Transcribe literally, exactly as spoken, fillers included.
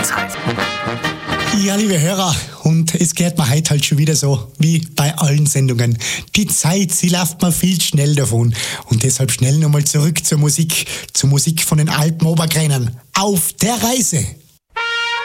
Weisheit. Ja, liebe Hörer, und es geht mir heute halt schon wieder so, wie bei allen Sendungen. Die Zeit, sie läuft mir viel schnell davon. Und deshalb schnell nochmal zurück zur Musik, zur Musik von den Alpen Oberkränen. Auf der Reise!